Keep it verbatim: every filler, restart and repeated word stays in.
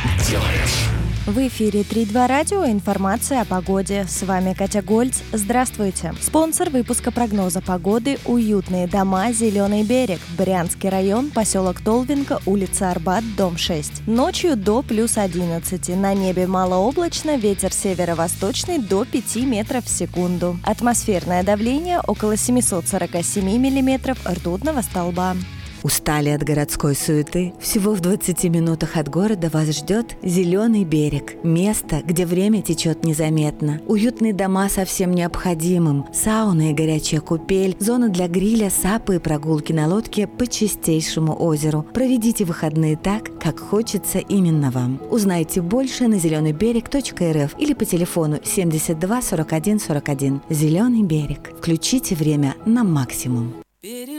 делаешь? В эфире три два радио. Информация о погоде. С вами Катя Гольц. Здравствуйте. Спонсор выпуска прогноза погоды – уютные дома «Зеленый берег». Брянский район, поселок Толвинка, улица Арбат, дом шесть. Ночью до плюс одиннадцати. На небе малооблачно, ветер северо-восточный до пяти метров в секунду. Атмосферное давление около семьсот сорок семь миллиметров ртутного столба. Устали от городской суеты? Всего в двадцати минутах от города вас ждет «Зеленый берег». Место, где время течет незаметно. Уютные дома со всем необходимым. Сауна и горячая купель. Зона для гриля, сапы и прогулки на лодке по чистейшему озеру. Проведите выходные так, как хочется именно вам. Узнайте больше на зеленый берег точка эр эф или по телефону семьдесят два сорок один сорок один. «Зеленый берег». Включите время на максимум.